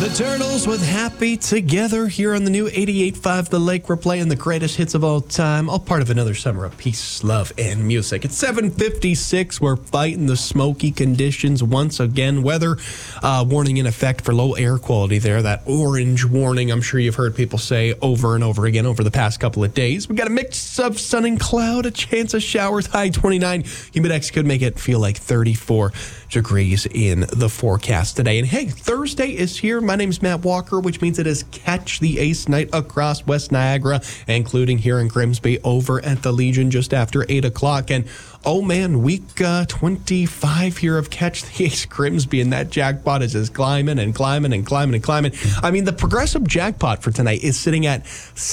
The Turtles with Happy together here on the new 88.5 The Lake. We're playing the greatest hits of all time, all part of another summer of peace, love, and music. It's 7:56. We're fighting the smoky conditions once again. Weather warning in effect for low air quality there. That orange warning I'm sure you've heard people say over and over again over the past couple of days. We got a mix of sun and cloud, a chance of showers, high 29. Humidex could make it feel like 34 degrees in the forecast today. And hey, Thursday is here. My name's Matt Walker, which means it is Catch the Ace night across West Niagara, including here in Grimsby over at the Legion just after 8 o'clock. And oh man, week 25 here of Catch the Ace Grimsby, and that jackpot is just climbing and climbing and climbing and climbing. I mean, the progressive jackpot for tonight is sitting at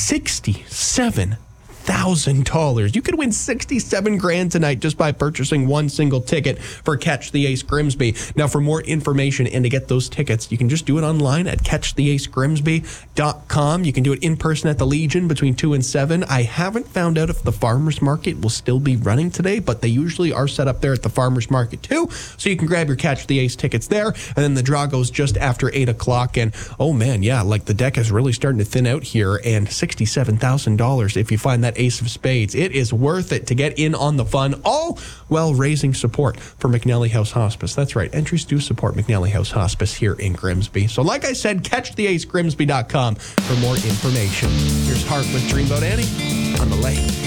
$67,000. You could win 67 grand tonight just by purchasing one single ticket for Catch the Ace Grimsby. Now, for more information and to get those tickets, you can just do it online at catchtheacegrimsby.com. You can do it in person at the Legion between 2 and 7. I haven't found out if the farmers market will still be running today, but they usually are set up there at the farmers market too. So you can grab your Catch the Ace tickets there, and then the draw goes just after 8 o'clock. And oh man, yeah, like the deck is really starting to thin out here, and $67,000 if you find that Ace of Spades. It is worth it to get in on the fun, all while raising support for McNally House Hospice. That's right, entries do support McNally House Hospice here in Grimsby. So like I said, catchtheacegrimsby.com for more information. Here's Heart with Dreamboat Annie on the Lake.